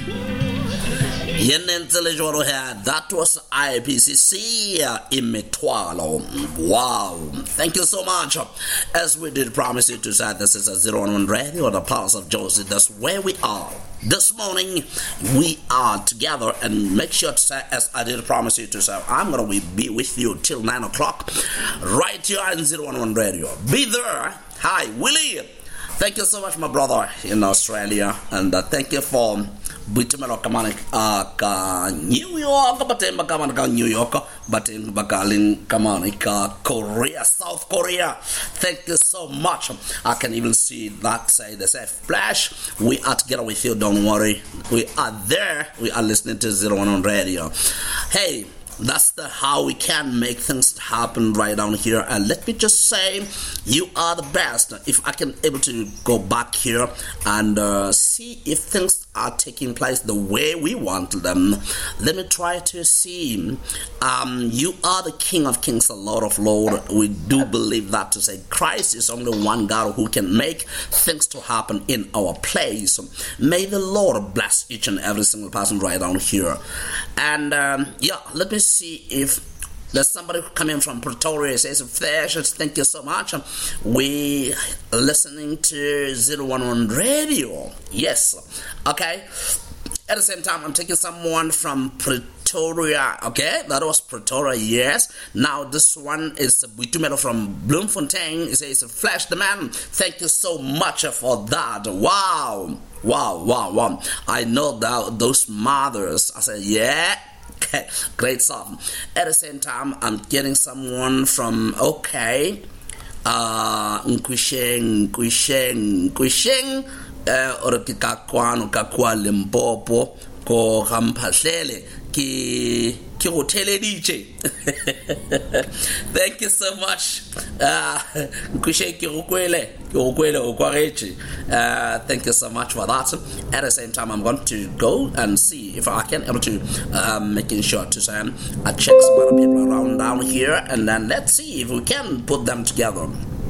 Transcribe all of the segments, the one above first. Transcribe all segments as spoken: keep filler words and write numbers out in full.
That was I P C C Imitwalo. Wow. Thank you so much. As we did promise you to say, this is a zero one one Radio, the Pulse of Josie. That's where we are. This morning, we are together, and make sure to say, as I did promise you to say, I'm going to be with you till nine o'clock, right here in zero one one Radio. Be there. Hi, Willie. Thank you so much, my brother in Australia, and uh, thank you for Bitumelo Kamani ka New York, but in Bakamaka New York, but in Bakalin Kamanika Korea, South Korea. Thank you so much. I can even see that say they say Flash. We are together with you. Don't worry. We are there. We are listening to zero one one Radio. Hey. That's the how we can make things happen right down here. And let me just say, you are the best. If I can able to go back here and uh, see if things are taking place the way we want them, let me try to see. Um, you are the King of Kings, the Lord of Lords. We do believe that to say Christ is only one God who can make things to happen in our place. May the Lord bless each and every single person right down here. And um, yeah, let me see if there's somebody coming from Pretoria. Says, Flash, thank you so much. We listening to zero one one Radio. Yes. Okay. At the same time, I'm taking someone from Pretoria. Okay, that was Pretoria. Yes. Now this one is Buitumelo from Bloemfontein. He says, Flash the man. Thank you so much for that. Wow. Wow. Wow. Wow. I know that those mothers. I said, yeah. Okay, great stuff. At the same time, I'm getting someone from, okay, uh, Nkwisheng, Nkwisheng, Nkwisheng, uh, or Kikakwano, Kakwa Limpopo, Ko Rampahlele, Ki, Ki Hotele D J. Thank you so much. Nkwisheng, Ki Rukwele, Ki Rukwele, Ukwarechi. Thank you so much for that. At the same time, I'm going to go and see if I can able to um, making sure to say I check some other people around down here, and then let's see if we can put them together.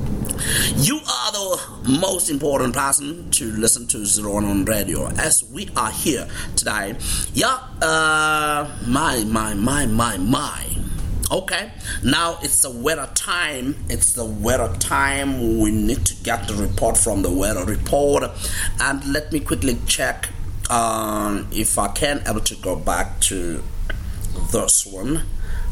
You are the most important person to listen to zero one one Radio as we are here today. Yeah, uh, my, my, my, my, my. Okay, now it's the weather time. It's the weather time. We need to get the report from the weather report. And let me quickly check um, if I can able to go back to this one.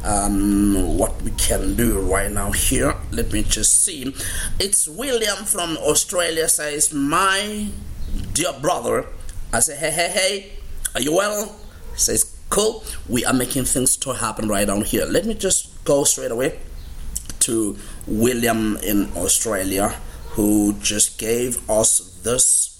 Um, what we can do right now here. Let me just see. It's William from Australia says, my dear brother. I say, hey, hey, hey, are you well? He says, cool. We are making things to happen right down here. Let me just go straight away to William in Australia, who just gave us this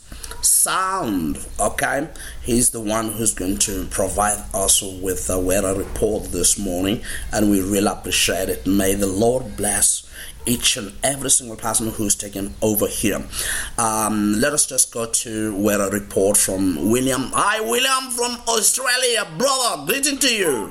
sound. Okay, he's the one who's going to provide us with the weather report this morning, and we really appreciate it. May the Lord bless each and every single person who's taken over here. Um, let us just go to weather report from William. Hi, William from Australia, brother. Greeting to you.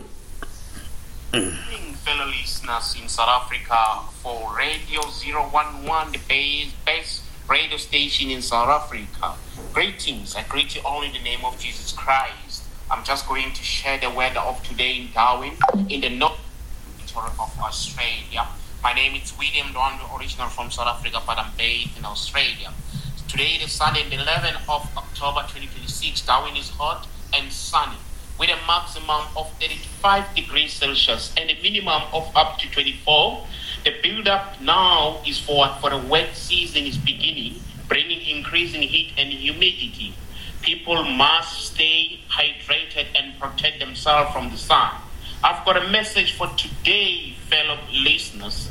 Good evening, fellow listeners in South Africa for Radio zero one one, the base, best radio station in South Africa. Greetings. I greet you all in the name of Jesus Christ. I'm just going to share the weather of today in Darwin, in the north of Australia. My name is William Dwando, original from South Africa, but I'm based in Australia. Today is Sunday, the eleventh of October twenty twenty-six. Darwin is hot and sunny, with a maximum of thirty-five degrees Celsius and a minimum of up to twenty-four. The build-up now is for, for the wet season is beginning, bringing increasing heat and humidity. People must stay hydrated and protect themselves from the sun. I've got a message for today, fellow listeners.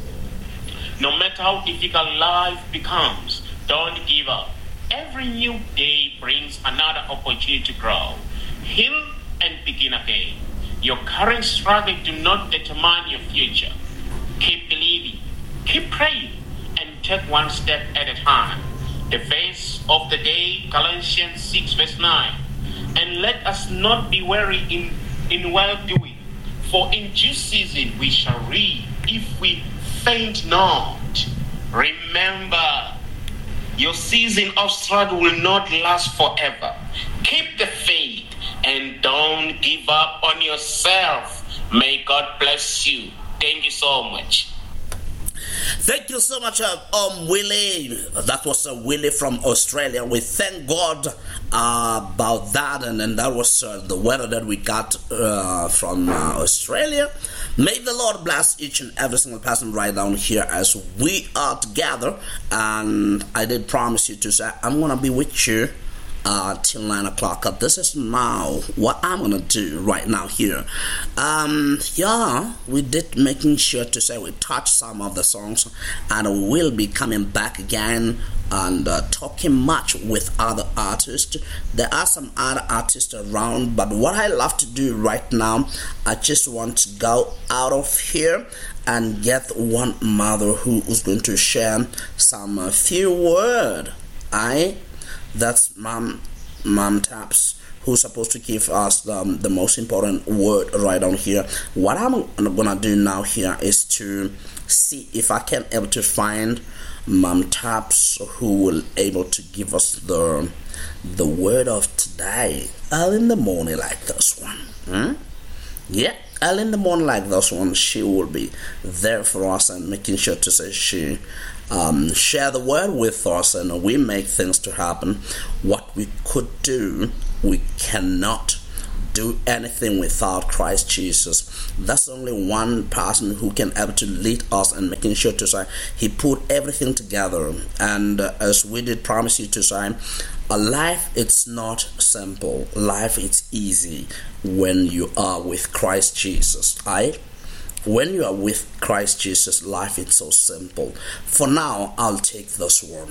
No matter how difficult life becomes, don't give up. Every new day brings another opportunity to grow, heal, and begin again. Your current struggle do not determine your future. Keep believing, keep praying, and take one step at a time. The verse of the day, Galatians six verse nine. And let us not be weary in, in well-doing, for in due season we shall reap if we faint not. Remember, your season of struggle will not last forever. Keep the faith and don't give up on yourself. May God bless you. Thank you so much. Thank you so much, uh, um, Willie. That was uh, Willie from Australia. We thank God uh, about that, and, and that was uh, the weather that we got uh, from uh, Australia. May the Lord bless each and every single person right down here as we are together. And I did promise you to say, I'm going to be with you Uh, till nine o'clock. Uh, this is now what I'm gonna do right now here. Um, yeah, we did making sure to say we touch some of the songs, and we'll be coming back again and uh, talking much with other artists. There are some other artists around, but what I love to do right now, I just want to go out of here and get one mother who is going to share some uh, few words. I That's Mom, Mom Taps, who's supposed to give us the, the most important word right on here. What I'm gonna do now here is to see if I can able to find Mom Taps who will able to give us the the word of today early in the morning like this one. Hmm? Yeah, early in the morning like this one, she will be there for us and making sure to say she Um, share the word with us, and we make things to happen. What we could do, we cannot do anything without Christ Jesus. That's only one person who can able to lead us and making sure to say he put everything together. And uh, as we did promise you to say, a life it's not simple. Life it's easy when you are with Christ Jesus. I When you are with Christ Jesus, life is so simple. For now, I'll take this one.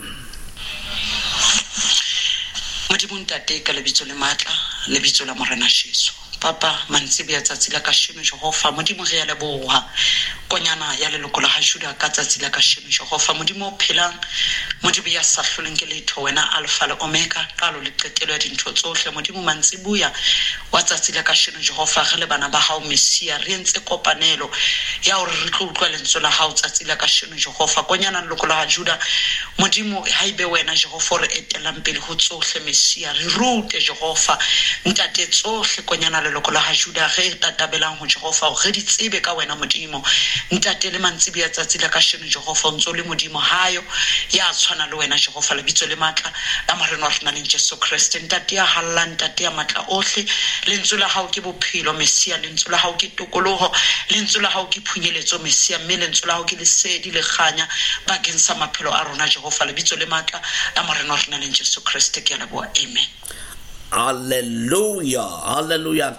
Papa mantsibi ya tsatsi la kasheno Jehova modimo re ya leboha konyana ya leloko la Juda ka tsatsi la kasheno Jehova modimo phelang modimo ya sa hloleng ke letho wena alpha le omega qalo le qetelo ya dintho tsohle modimo mantsibuya wa tsatsi la kasheno Jehova re le bana ba hao Mesia re ntse kopanelo ya hore re tlo utlwa lentswe la hao tsatsi la kasheno Jehova konyana leloko la Juda modimo haibe wena Jehova re etelang pele ho tsohle Mesia re rute Jehova ntate tsohle konyana leloko la Juda re tatabelang ho Jehova re di tsebe ka wena modimo ntate le mantsibi ya tsatsi la kasheno Jehova ntso le modimo hayo ya tshwana le wena Jehova le bitso le matla la mareno a rena le Jesu Kriste ntate ya halla ntate ya matla ohle le ntso la hao ke bophelo Mesia le ntso la hao ke tokoloho le ntso la hao ke phunyeletso Mesia mme le ntso la hao ke lesedi le khanya bakeng sa maphelo a rona Jehova le bitso le matla la mareno a rena le Jesu Kriste ke la boa amen. Hallelujah, hallelujah.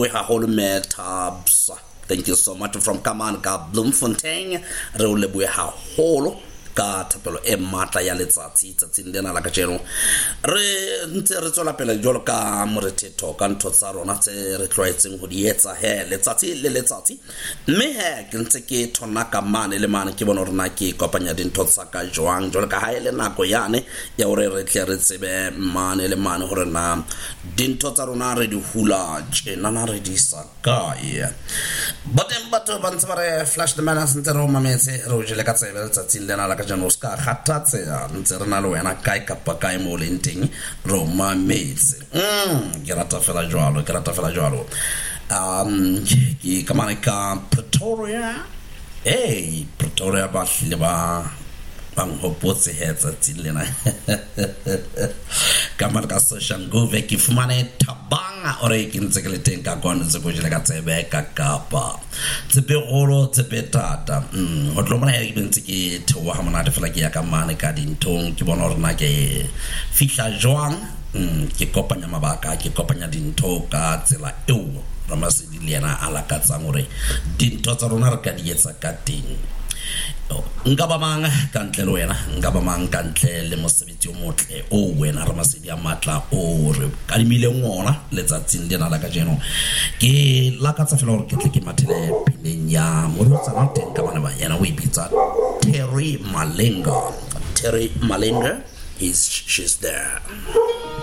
Thank you so much from Kaman ka Bloemfontein. Re o lebohe haholo ka thapelo e matla ya letsatsi tsatsing lena la kajeno. Re ntse re tswela pele jolo ka morethetho ka ntho tsa rona tse re tlwaetseng ho di etsa he letsatsi le letsatsi. Mme he ke ntse ke thona ka mane le mane ke bona rona ke kopanya dintho tsa ka jwang jolo ka ha ele nako yane ya hore re tle re tsebe mane le mane hore na dintho tsa rona re di hula tjena na re di sa kae. Batem batho ba ntse ba re flash the man ntse re o mametse re o jele ka tsebe letsatsi lena la jano ska khatatse ntse re na le wena kae kapa kae mo le nteng ro mametse mm ke rata fela jwalo ke rata fela jwalo um ke kamane ka Pretoria hey Pretoria ba hle ba bang hopotse hetsa tsilena kamar ka social go ve ki fumane tabanga ore ke ntse ke le teng ka kwana tse go jela ka tsebe ka kapa tsebe golo tsebe tata mm ho tlo mona ke ntse ke thowa ha mona fela ke ya ka mane ka dintong ke bona rona ke fihla jwang mm ke kopanya mabaka ke kopanya dintho ka tsela eo Ramasedi le yena ala ka tsa ngore dintho tsa rona re ka di etsa ka teng. Nka ba mang ka ntle le wena nka ba mang ka ntle le mosebetsi o motle o wena Ramasedi a matla o re ka dimile ngona letsatsing lena la kajeno ke la ka tsa fela hore ke tle ke mathele pineng ya morotsa na teng ka bana ba yena o ipitsa Terry Malenga. Terry Malenga is she's there.